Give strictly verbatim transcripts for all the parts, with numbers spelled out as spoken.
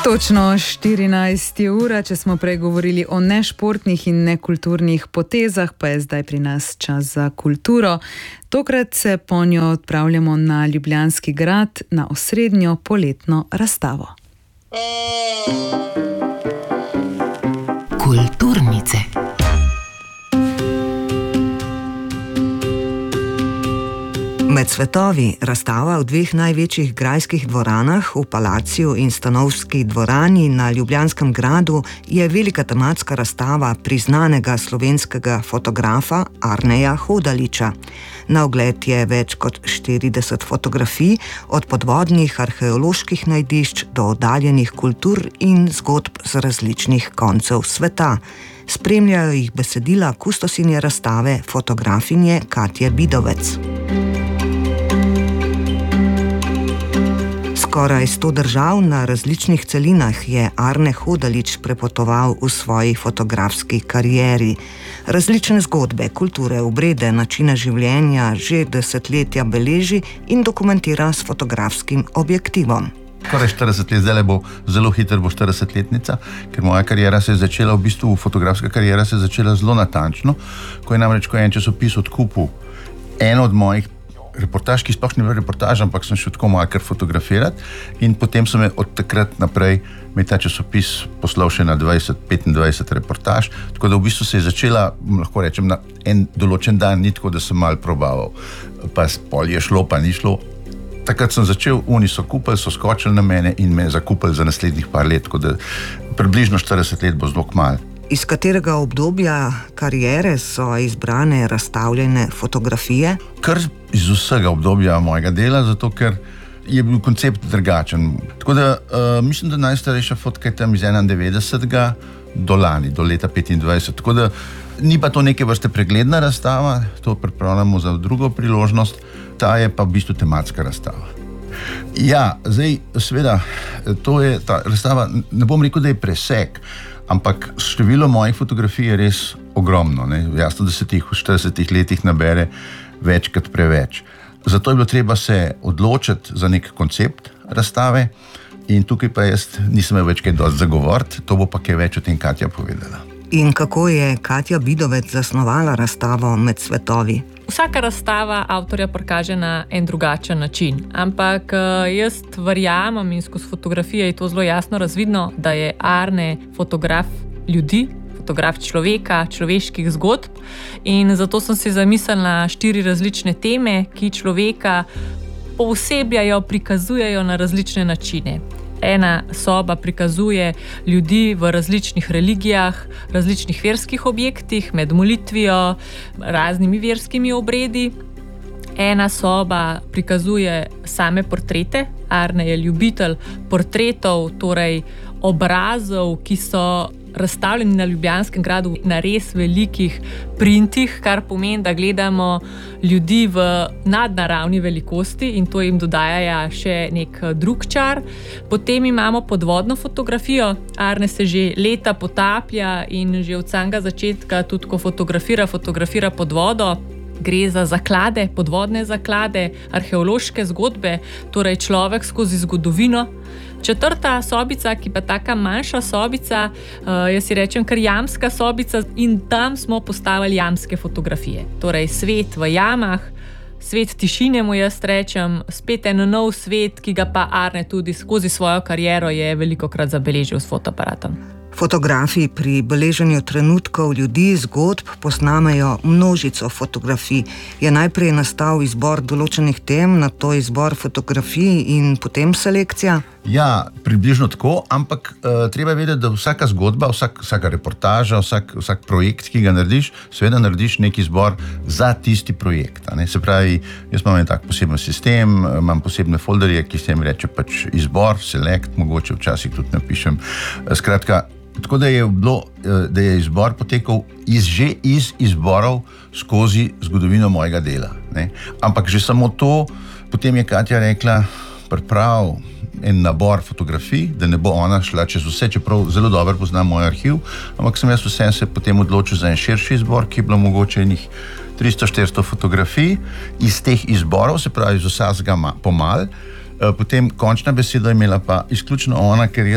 Točno štirinajst ura, če smo prej govorili o nešportnih in nekulturnih potezah, pa je zdaj pri nas čas za kulturo. Tokrat se po njo odpravljamo na Ljubljanski grad na osrednjo poletno razstavo. Kulturnice. Med svetovi razstava v dveh največjih grajskih dvoranah, v Palaciju in Stanovski dvorani na Ljubljanskem gradu, je velika tematska razstava priznanega slovenskega fotografa Arneja Hodaliča. Na ogled je več kot štirideset fotografij, od podvodnih arheoloških najdišč do oddaljenih kultur in zgodb z različnih koncev sveta. Spremljajo jih besedila kustosinje razstave, fotografinje Katje Bidovec. Skoraj sto držav na različnih celinah je Arne Hodalič prepotoval v svoji fotografski karieri. Različne zgodbe, kulture, obrede, načine življenja že desetletja beleži in dokumentira s fotografskim objektivom. Skoraj štirideset let, zdaj bo zelo hitro bo štiridesetletnica, ker moja kariera se je začela, v bistvu fotografska kariera se je začela zelo natančno, ko je namreč ko je en časopis odkupil eno od mojih reportaž, ki sploh ni bila reportaž, ampak sem šel tako malo kar fotografirati in potem sem me od takrat naprej me ta časopis poslal še na dvajset, petindvajset reportaž, tako da v bistvu se je začela, lahko rečem, na en določen dan, ni tako, da sem malo probaval, pa pol je šlo, pa ni šlo. Takrat sem začel, oni so kupili, so skočili na mene in me zakupili za naslednjih par let, tako da približno štirideset let bo zelo kmalu. Iz katerega obdobja kariere so izbrane razstavljene fotografije? Kar iz vsega obdobja mojega dela, zato ker je bil koncept drugačen. Tako da uh, mislim, da najstarejša fotka je tam iz enaindevetdesetega do lani, do leta petindvajset. Tako da ni pa to neke vrste pregledna razstava, to pripravljamo za drugo priložnost, ta je pa v bistvu tematska razstava. Ja, zdaj, seveda, to je ta razstava, ne bom rekel, da je presek, ampak število mojih fotografij je res ogromno. Ne? Jasno, da se tih v štiridesetih letih nabere večkrat preveč. Zato je bilo treba se odločiti za nek koncept razstave in tukaj pa jaz nisem imel več kaj dosti zagovoriti, to bo pa kaj več o tem Katja povedala. In kako je Katja Bidovec zasnovala razstavo Med svetovi? Vsaka razstava avtorja prikaže na en drugačen način, ampak jaz verjamem in skozi fotografije je to zelo jasno razvidno, da je Arne fotograf ljudi, fotograf človeka, človeških zgodb in zato sem si zamislila štiri različne teme, ki človeka poosebljajo, prikazujejo na različne načine. Ena soba prikazuje ljudi v različnih religijah, različnih verskih objektih, med molitvijo, raznimi verskimi obredi. Ena soba prikazuje same portrete. Arne je ljubitelj portretov, torej obrazov, ki so razstavljeni na Ljubljanskem gradu na res velikih printih, kar pomeni, da gledamo ljudi v nadnaravni velikosti in to jim dodaja še nek drug čar. Potem imamo podvodno fotografijo. Arne se že leta potaplja in že od samega začetka tudi, ko fotografira, fotografira pod vodo. Gre za zaklade, podvodne zaklade, arheološke zgodbe, torej človek skozi zgodovino. Četrta sobica, ki pa taka manjša sobica, jaz si rečem kar jamska sobica in tam smo postavili jamske fotografije. Torej svet v jamah, svet tišine mu jaz rečem, spet en nov svet, ki ga pa Arne tudi skozi svojo kariero je velikokrat zabeležil s fotoaparatom. Fotografi pri beleženju trenutkov ljudi, zgodb posnamejo množico fotografij. Je najprej nastal izbor določenih tem, nato izbor fotografij in potem selekcija? Ja, približno tako, ampak uh, treba vedeti, da vsaka zgodba, vsak, vsaka reportaža, vsak, vsak projekt, ki ga narediš, seveda narediš nek izbor za tisti projekt. Ne? Se pravi, jaz imam en tak poseben sistem, imam posebne folderje, ki se jim reče pač izbor, select, mogoče včasih tudi napišem. Skratka, tako da je, bilo, da je izbor potekal iz, že iz izborov skozi zgodovino mojega dela. Ne? Ampak že samo to, potem je Katja rekla, priprav en nabor fotografij, da ne bo ona šla čez vse, čeprav zelo dobro poznam moj arhiv, ampak sem jaz vsem se potem odločil za en širši izbor, ki je bilo mogoče enih tristo štiristo fotografij iz teh izborov, se pravi z vsega pomal. Potem končna beseda je imela pa izključno ona, ker jaz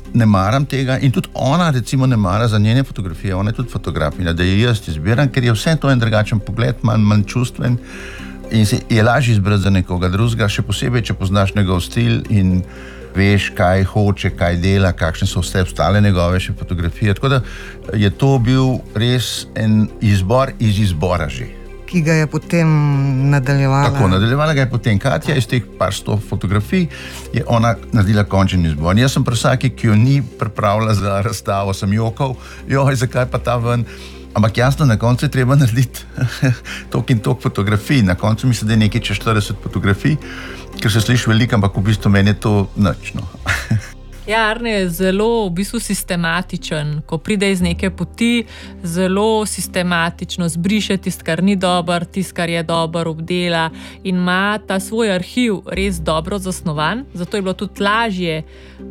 ne maram tega in tudi ona recimo ne mara za njene fotografije, ona je tudi fotografinja, da je jaz izbiram, ker je vse to en drugačen pogled, manj, manj čustven in se je lažje izbrati za nekoga drugega, še posebej, če poznaš njegov stil in veš, kaj hoče, kaj dela, kakšne so vse ostale njegove še fotografije. Tako da je to bil res en izbor iz izbora že. Ki ga je potem nadaljevala. Tako, nadaljevala ga je potem Katja, iz teh par sto fotografij je ona naredila končni izbor. Jaz sem pri vsaki, ki jo ni pripravila za razstavo, sem jokal, joj, zakaj pa ta ven? Ampak jasno, na koncu je treba narediti tok in tok fotografij. Na koncu mislim, da je nekaj čez štirideset fotografij, ker se sliši veliko, ampak v bistvu meni je to nič, no. Ja, Arne je zelo v bistvu sistematičen, ko pride iz neke poti, zelo sistematično zbriše tist, kar ni dober, tist, kar je dober, obdela in ima ta svoj arhiv res dobro zasnovan, zato je bilo tudi lažje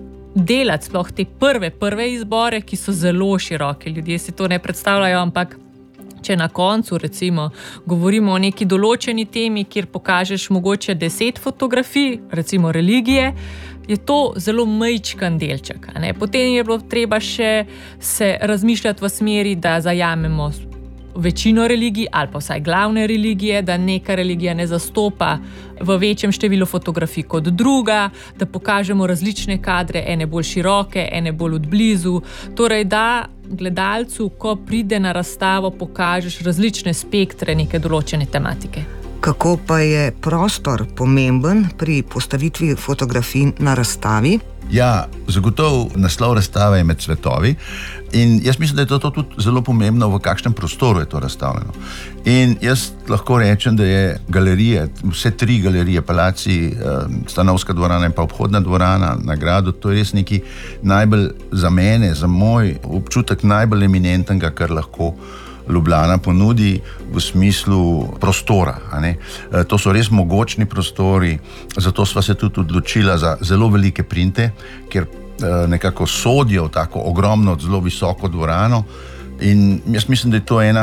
delati sploh te prve, prve izbore, ki so zelo široke. Ljudje si to ne predstavljajo, ampak če na koncu recimo govorimo o neki določeni temi, kjer pokažeš mogoče deset fotografij, recimo religije, je to zelo majčkan delček. Ne? Potem je bilo treba še se razmišljati v smeri, da zajamemo večino religij ali pa vsaj glavne religije, da neka religija ne zastopa v večjem številu fotografij kot druga, da pokažemo različne kadre, ene bolj široke, ene bolj od blizu. Torej, da gledalcu, ko pride na razstavo, pokažeš različne spektre neke določene tematike. Kako pa je prostor pomemben pri postavitvi fotografij na razstavi? Ja, zagotovo naslov razstave je Med svetovi in jaz mislim, da je to, to tudi zelo pomembno, v kakšnem prostoru je to razstavljeno. In jaz lahko rečem, da je galerije, vse tri galerije, Palacij, Stanovska dvorana in pa Obhodna dvorana na gradu, to je res neki najbolj za mene, za moj občutek najbolj eminentnega, kar lahko Ljubljana ponudi v smislu prostora. A ne? To so res mogočni prostori, zato sva se tudi odločila za zelo velike printe, ker nekako sodijo v tako ogromno, zelo visoko dvorano in jaz mislim, da je to ena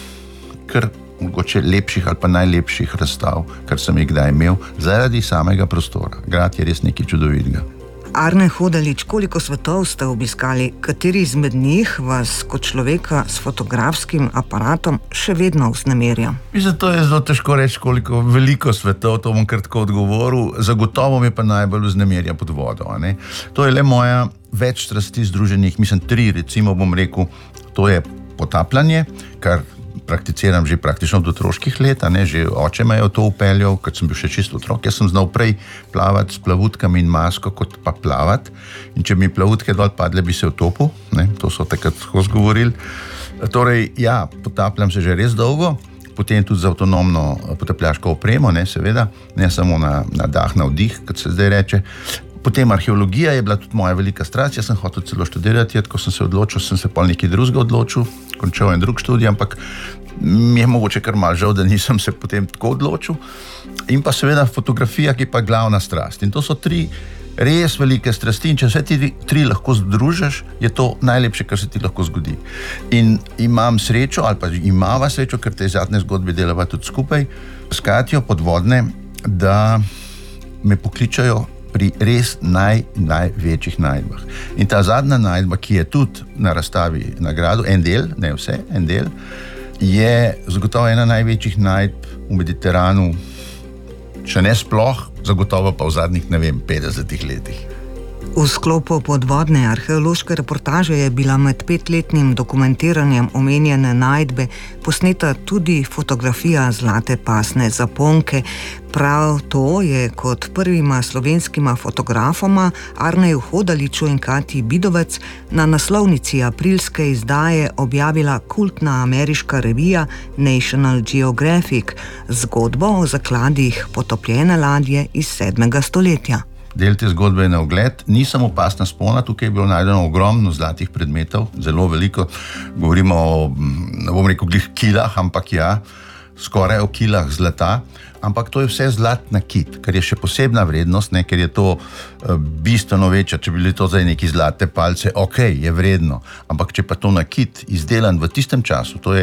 kar mogoče lepših ali pa najlepših razstav, kar sem jih kdaj imel, zaradi samega prostora. Grad je res nekaj čudovitega. Arne Hodalič, koliko svetov ste obiskali? Kateri izmed njih vas kot človeka s fotografskim aparatom še vedno vznemirja? Mislim, to je zelo težko reči, koliko veliko svetov, to bom kratko odgovoril. Zagotovo mi pa najbolj vznemirja pod vodo. A ne? To je le moja več strasti združenih, mislim tri, recimo bom rekel, to je potapljanje, kar prakticiram že praktično od otroških let, a ne, že oče me je v to upeljal, ker sem bil še čisto otrok. Jaz sem znal prej plavati s plavutkami in masko, kot pa plavati. In če mi plavutke dol padle, bi se utopil, ne, to so takrat tako zgovorili. Torej, ja, potapljam se že res dolgo, potem tudi z avtonomno potapljaško opremo, ne, seveda, ne samo na, na dah, na vdih, kot se zdaj reče. Potem arheologija je bila tudi moja velika strast, jaz sem hotel celo študirati, ko sem se odločil, sem se pol nekaj drugega odločil, končal en drug študij, ampak mi je mogoče kar malo žal, da nisem se potem tako odločil. In pa seveda fotografija, ki pa je glavna strast. In to so tri res velike strasti in če vse ti tri lahko združiš, je to najlepše, kar se ti lahko zgodi. In imam srečo, ali pa imava srečo, ker te zadnje zgodbe delava tudi skupaj s Katjo podvodne, da me pokličajo pri res naj, največjih najdbah. In ta zadnja najdba, ki je tudi na razstavi na gradu, en del, ne vse, en del, je zagotovo ena največjih najdb v Mediteranu, če ne sploh, zagotovo pa v zadnjih, ne vem, petdesetih letih. V sklopu podvodne arheološke reportaže je bila med petletnim dokumentiranjem omenjene najdbe posneta tudi fotografija zlate pasne zaponke. Prav to je kot prvima slovenskima fotografoma Arneju Hodaliču in Katji Bidovec na naslovnici aprilske izdaje objavila kultna ameriška revija National Geographic, zgodbo o zakladih potopljene ladje iz sedmega stoletja. Del te zgodbe je na ogled, ni samo pasna spona, tukaj je bilo najdeno ogromno zlatih predmetov, zelo veliko, govorimo o, ne bom rekel glih kilah, ampak ja, skoraj o kilah zlata, ampak to je vse zlat nakit, kar je še posebna vrednost, ne, ker je to uh, bistveno večja, če bi bili to zdaj neki zlate palce, ok, je vredno, ampak če pa to nakit izdelan v tistem času, to je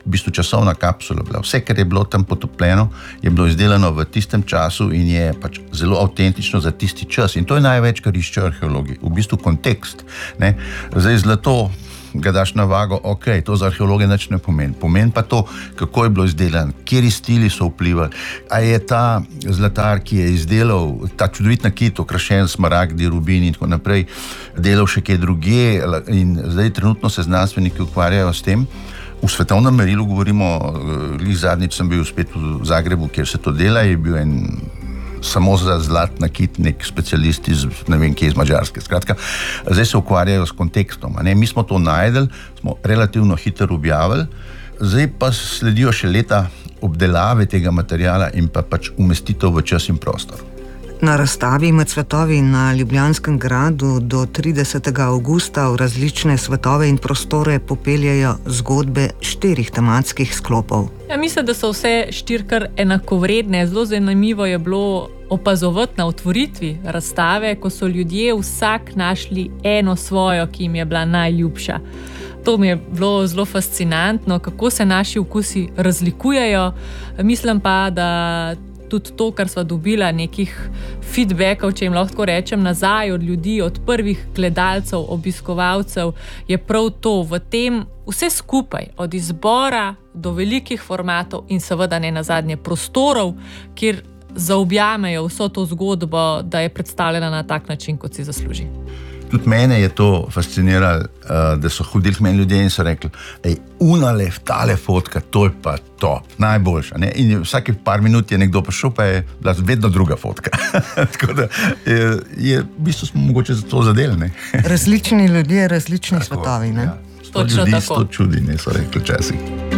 v bistvu časovna kapsula bila. Vse, kar je bilo tam potopljeno, je bilo izdelano v tistem času in je pač zelo avtentično za tisti čas. In to je največ, kar iščejo arheologi. V bistvu kontekst. Ne? Zdaj zlato ga daš na vago, ok, to za arheologe nič ne pomeni. Pomeni pa to, kako je bilo izdelan, kateri stili so vplivali. A je ta zlatar, ki je izdelal ta čudovit nakit, okrašen smaragdi, rubini in tako naprej, delal še kaj drugje in zdaj trenutno se znanstveniki ukvarjajo s tem. V svetovnem merilu govorimo, lih zadnjič sem bil spet v Zagrebu, kjer se to dela, je bil en samo za zlat nakit nek specialist iz, ne vem, kje iz Madžarske. Skratka, zdaj se ukvarjajo s kontekstom. A ne? Mi smo to najdel, smo relativno hitro objavili, zdaj pa sledijo še leta obdelave tega materijala in pa pač umestitev v čas in prostor. Na razstavi Med svetovi na Ljubljanskem gradu do tridesetega avgusta v različne svetove in prostore popeljajo zgodbe štirih tematskih sklopov. Ja, mislim, da so vse štirkar enakovredne. Zelo zanimivo je bilo opazovati na otvoritvi razstave, ko so ljudje vsak našli eno svojo, ki jim je bila najljubša. To mi je bilo zelo fascinantno, kako se naši vkusi razlikujejo. Mislim pa, da tudi to, kar sva dobila nekih feedbackov, če jim lahko rečem, nazaj od ljudi, od prvih gledalcev, obiskovalcev, je prav to v tem vse skupaj, od izbora do velikih formatov in seveda ne nazadnje prostorov, kjer zaobjamejo vso to zgodbo, da je predstavljena na tak način, kot si zasluži. Tudi mene je to fasciniralo, da so hodili k meni ljudje in so rekli, ej, unale, tale fotka, to je pa top, najboljša. Ne? In vsake par minut je nekdo prišel, pa je bila vedno druga fotka. Tako da je, je, v bistvu smo mogoče za to zadeli. Različni ljudje, različni svetovi. Ne? Ja. Sto ljudi, sto čudi, ne so rekli včasih.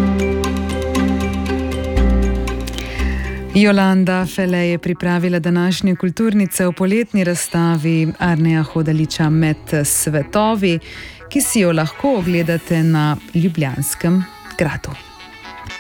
Jolanda Fele je pripravila današnje kulturnice v poletni razstavi Arneja Hodaliča Med svetovi, ki si jo lahko ogledate na Ljubljanskem gradu.